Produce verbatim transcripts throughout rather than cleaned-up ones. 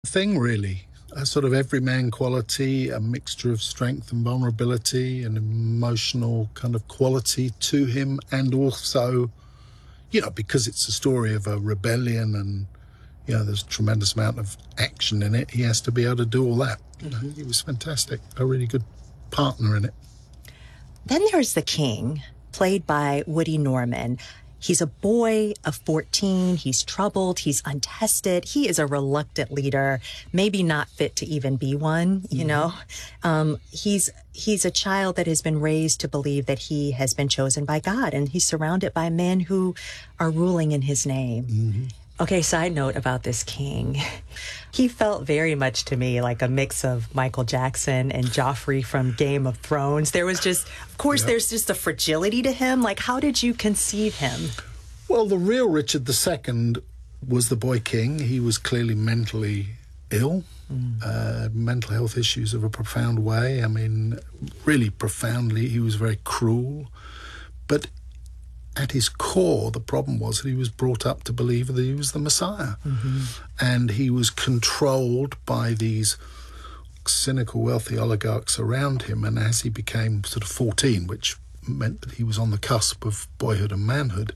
thing, really. A sort of everyman quality, a mixture of strength and vulnerability and emotional kind of quality to him. And also, you know, because it's a story of a rebellion and, you know, there's a tremendous amount of action in it, he has to be able to do all that. You know, he was fantastic, a really good partner in it. Then there's the King, played by Woody Norman. He's a boy of fourteen. He's troubled. He's untested. He is a reluctant leader, maybe not fit to even be one, you mm-hmm. know. Um, he's he's a child that has been raised to believe that he has been chosen by God, and he's surrounded by men who are ruling in his name. Mm-hmm. Okay, side note about this King. He felt very much to me like a mix of Michael Jackson and Joffrey from Game of Thrones. There was just, of course, yep. there's just a fragility to him. Like, how did you conceive him? Well, the real Richard the Second was the boy king. He was clearly mentally ill, mm. uh, mental health issues of a profound way. I mean, really profoundly. He was very cruel. But at his core, the problem was that he was brought up to believe that he was the Messiah. Mm-hmm. And he was controlled by these cynical, wealthy oligarchs around him. And as he became sort of fourteen, which meant that he was on the cusp of boyhood and manhood,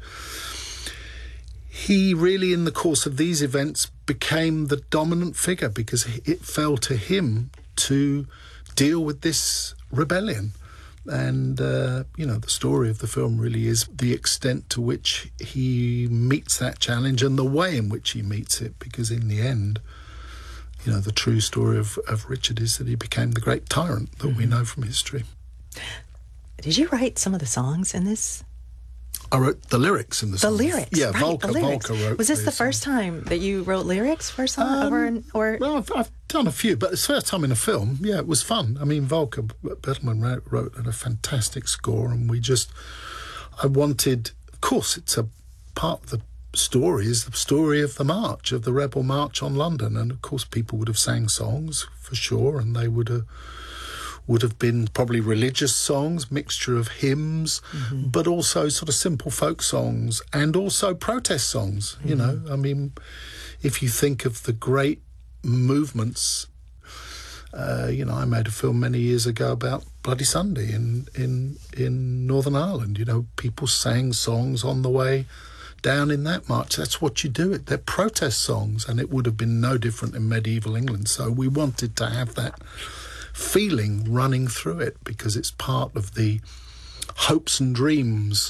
he really, in the course of these events, became the dominant figure because it fell to him to deal with this rebellion. And, uh, you know, the story of the film really is the extent to which he meets that challenge and the way in which he meets it, because in the end, you know, the true story of, of Richard is that he became the great tyrant that mm-hmm. we know from history. Did you write some of the songs in this? I wrote the lyrics in the song. The lyrics, yeah, right, Volker, the lyrics. Volker wrote. Was this the song. first time that you wrote lyrics for a song? Um, or, or well, I've, I've done a few, but it's the first time in a film. Yeah, it was fun. I mean, Volker Bertelmann wrote, wrote a fantastic score, and we just, I wanted, of course, it's a part of the story is the story of the march, of the rebel march on London, and of course people would have sang songs for sure, and they would have would have been probably religious songs, mixture of hymns, mm-hmm. but also sort of simple folk songs and also protest songs, mm-hmm. you know. I mean, if you think of the great movements, uh, you know, I made a film many years ago about Bloody Sunday in, in, in Northern Ireland. You know, people sang songs on the way down in that march. That's what you do. It. They're protest songs, and it would have been no different in medieval England. So we wanted to have that feeling running through it because it's part of the hopes and dreams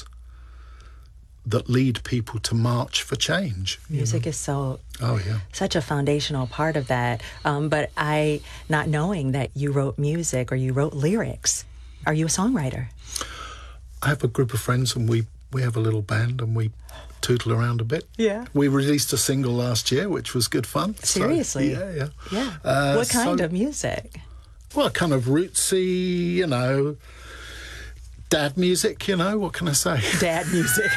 that lead people to march for change. Music know? is so oh yeah such a foundational part of that. Um, but I, not knowing that you wrote music or you wrote lyrics, are you a songwriter? I have a group of friends and we we have a little band and we tootle around a bit. Yeah. We released a single last year, which was good fun. Seriously? So, yeah, yeah. Yeah. Uh, what kind so, of music? Well, kind of rootsy, you know, dad music, you know, what can I say? Dad music.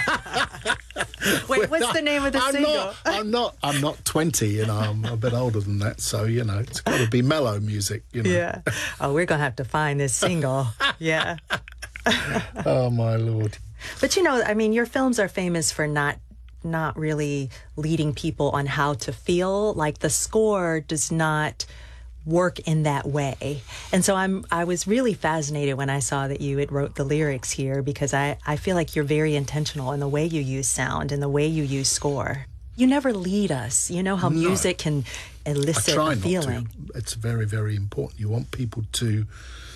Wait, what's the name of the I'm single? Not, I'm not, I'm not twenty, you know, I'm a bit older than that, so, you know, it's got to be mellow music, you know. Yeah. Oh, we're going to have to find this single. Yeah. Oh, my Lord. But, you know, I mean, your films are famous for not not really leading people on how to feel. Like, the score does not work in that way. And so I'm I was really fascinated when I saw that you had wrote the lyrics here, because I, I feel like you're very intentional in the way you use sound and the way you use score. You never lead us. You know how no. music can elicit I try a feeling. Not to. It's very, very important. You want people to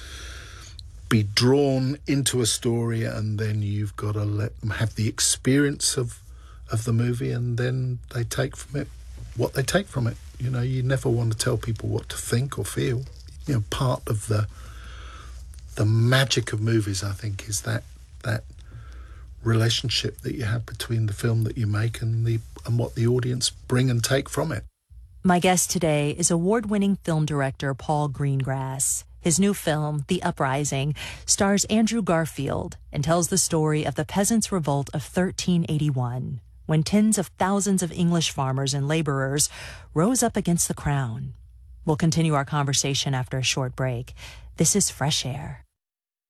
be drawn into a story, and then you've got to let them have the experience of of the movie, and then they take from it what they take from it. You know, you never want to tell people what to think or feel. You know, part of the the magic of movies, I think, is that that relationship that you have between the film that you make and the and what the audience bring and take from it. My guest today is award-winning film director Paul Greengrass. His new film, The Uprising, stars Andrew Garfield and tells the story of the Peasants' Revolt of thirteen eighty-one, when tens of thousands of English farmers and laborers rose up against the crown. We'll continue our conversation after a short break. This is Fresh Air.